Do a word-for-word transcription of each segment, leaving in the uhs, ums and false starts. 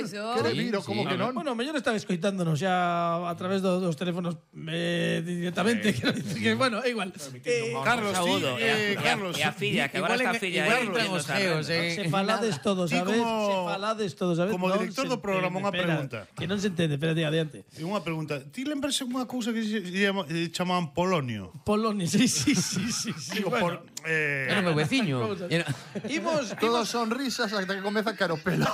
iso. Quere vir, ou como que non? Bueno, mellor están escoitándonos xa a través do- dos teléfonos eh, directamente. Quero dicir que, bueno, é igual. Eh, Carlos, ti, Saúdo, eh, e a- Carlos. e a filla, que agora está a filla igual aí entran viendo os esa geos, renda. eh. Se falades todos, Ti sabes? como- Se falades todos, sabes? como Non director se do programa, entende. unha Espera, pregunta. Que non se entende, espérate, adiante. E unha pregunta. Ti lembras unha cousa que se llama- eh, chamaban Polonio? Polonia, sí, sí, sí, sí, sí. Digo, Bueno, por... Eh, Era o meu veciño. Cousas. Era- Imos, Todos son risas hasta que comeza a caer o pelo.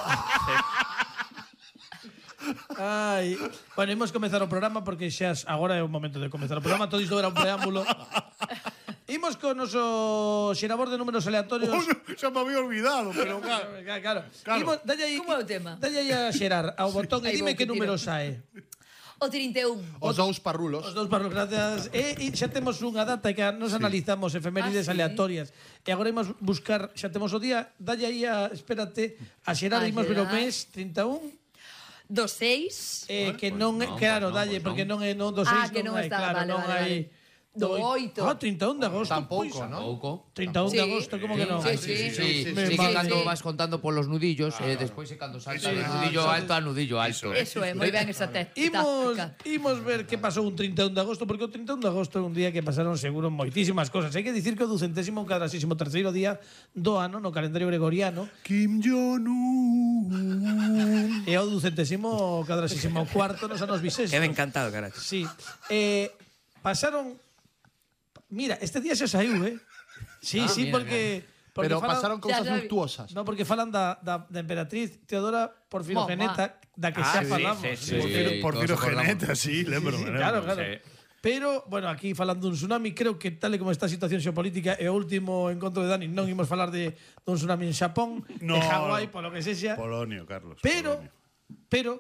Ai, bueno, imos comezar o programa porque xa agora é o momento de comezar o programa. Todo isto era un preámbulo. Imos con o noso xerador de números aleatorios. Oh, no, xa me había olvidado, pero claro. Claro, claro. Claro. Imos, dalle aí, Como é o tema? Dalle aí a xerar ao botón e Aí dime vou, que que número tiro. sae. O trinta e un. Os dous parrulos. Os dous parros, gracias. E, e xa temos unha data que nos analizamos efemérides Ah, sí? aleatorias. E agora imos buscar, xa temos o día, dalle aí a, espérate, a xerar, A imos ver o xerar. mes trinta e un. Do seis. Eh, que non, é, non, claro, pois non, dalle, pois porque non. non é non do Ah, seis, que non non hai, está, claro, vale, non vale, hai. vale. Do oito. Ah, trinta e un de agosto. Tampouco, pois, ¿no? Pouco. trinta e un de Sí. agosto, como que non? Sí, Sí, sí. sí, sí, Me sí, que vale. cando Sí. vas contando polos nudillos, e despois é cando salta do nudillo Ah, alto a nudillo alto. Eso é, moi ben esa técnica. Imos, imos ver que pasou un trinta e un de agosto, porque o trinta e un de agosto é un día que pasaron seguro moitísimas cosas. Hai que dicir que o ducentésimo cuadrasísimo terceiro día do ano no calendario gregoriano Kim Jong-un. é o ducentésimo cuadrasísimo cuarto nos anos bisestos. Queda encantado, carajo. Sí. Eh, pasaron... Mira, este día xa saiu, eh? Sí, Ah, sí, mira, porque... porque Pero falan- pasaron cousas Ya, ya vi. luctuosas. No, porque falan da, da, da emperatriz Teodora Porfirogeneta, da que xa Ah, sí, falamos. sí, sí, Porfiro, sí, Porfiro todos acordamos. Geneta, sí, lembro. Sí, lembro. claro, claro. sí. Pero, bueno, aquí falando dun tsunami, creo que tal e como está a situación xeopolítica e o último encontro de Dani, non imos falar de dun tsunami en Xapón, No. de Hawái, polo que sexa. Polonio, Carlos. Pero, Polonio. pero,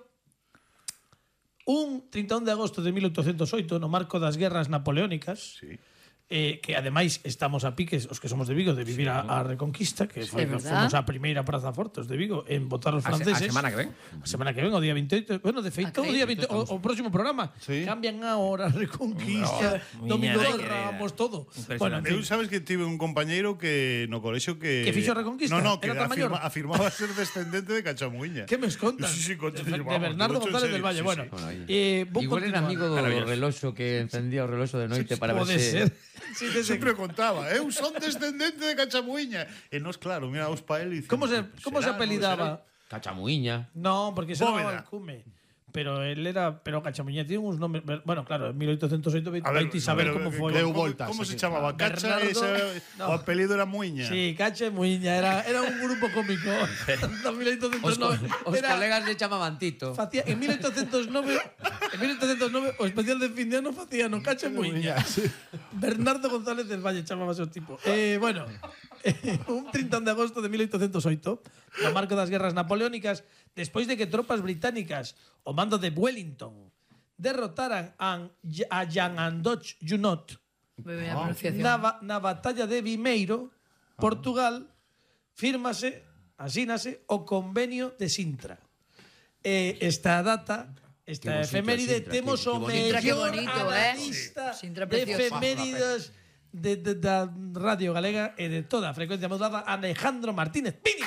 un trinta e un de agosto de mil oitocentos oito, no marco das guerras napoleónicas, Sí. eh, que ademais estamos a piques, os que somos de Vigo, de vivir a, a Reconquista, que foi, É verdad. fomos a primeira Praza Fortes de Vigo en votar os A se- franceses. a semana que ven. A semana que ven, o día veintiocho. Bueno, de feito, o Ok. día veinte, o, o próximo programa. Sí. Cambian ahora Reconquista, No, Domingo miña de de querida. Ramos, todo. Bueno, en Impresionante. Eu fin. sabes que tive un compañeiro que no colexio que... Que fixo a Reconquista? No, no, que Era tan afirma, maior? afirmaba ser descendente de Cachamuiña. ¿Qué me escontas? Sí, sí, conto, de, de vamos, Bernardo te lo he hecho en González serio, del Valle. sí, Bueno, sí. eh, vou Igual era continuar. amigo do Maravilloso. reloxo que encendía o reloxo de noite para ver Pode se... ser. Sí, sí, sí. Sempre contaba, eu son descendente de Cachamuiña. E nos, claro, mira, os pa él e dicen, ¿Cómo se, cómo se será, non apelidaba? Cachamuiña. No, porque se llamaba Bóveda. Alcume. Pero él era. Pero Cachamuña tiene unos nombres. Bueno, claro, en mil oitocentos oito A ver, vai saber pero, cómo eh, foi. Deu ¿Cómo, voltas cómo se aquí. chamaba? Cacha, Bernardo- ese, no. o apelido era Muiña. Sí, Cacha e Muiña. Era, era un grupo cómico. En mil oitocentos Os, co- nove. os Era- colegas le chamaban Tito. facía, en mil oitocentos nove, en mil oitocentos nove o especial de fin de ano facía no Cacha e Muiña. Bernardo González del Valle chamábase o tipo. Eh, bueno, eh, un trinta de agosto de mil oitocentos oito, no marco das guerras napoleónicas, despois de que tropas británicas o mando de Wellington derrotaran a, a Jean Andoch Junot Moi ben a pronunciación. na, ba- na batalla de Vimeiro, Portugal, fírmase, asínase o convenio de Sintra. Eh, esta data, esta Qué bonito, efeméride, Sintra, temos qué- o qué bonito. Sintra, qué mellor bonito, eh. analista Sintra de precioso. efemérides de, de, da Radio Galega e de toda a frecuencia modulada, Alejandro Martínez Pini.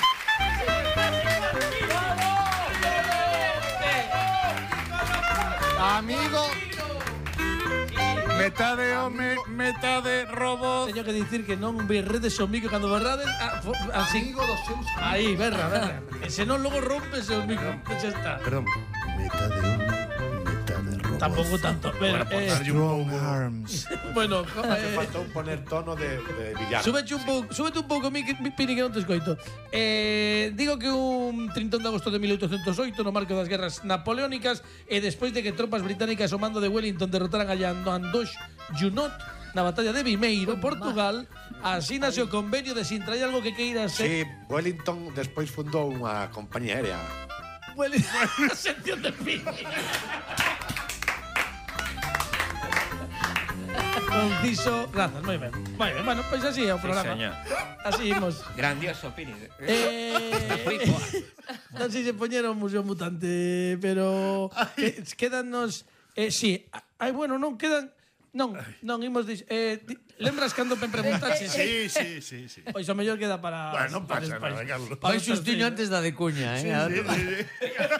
Amigo, Metade home, metade robot. Teño que dicir que non berredes o micro cando berrades, ah, fo- así. amigo dos seus. Aí, berra, berra. E se non, logo rompes o micro. Xa está. Perdón. Metade home, metade robot. Tampouco tanto. Pero, eh, Strong arms. bueno, jo- Hace eh, falta un poner tono de, de villano. súbete un pouco, súbete un pouco, mi, mi, Pini, que non te escoito. Eh, digo que un trinta de agosto de mil oitocentos oito, no marco das guerras napoleónicas, e despois de que tropas británicas ao mando de Wellington derrotaran a Andoch Junot na batalla de Vimeiro, Portugal, asínase o convenio de Sintra. Hai algo que queiras Sí, Wellington despois fundou unha compañía aérea. Wellington, a sección de Pini. Conciso, grazas, moi ben. Moi ben, bueno, pois así é o programa. señor. Así imos. Grandioso, Pini. Eh, Foi boa. non sei se poñeron Museo Mutante, pero que, quedannos eh, sí, ai bueno, non quedan non, non imos dis, eh, di, lembras cando me preguntaches? Sí, sí, sí, sí. Pois o mellor queda para Bueno, non para pasa despois. nada, Carlos. Para Vai xustiño despois. antes da de cuña, eh? Sí, sí, sí.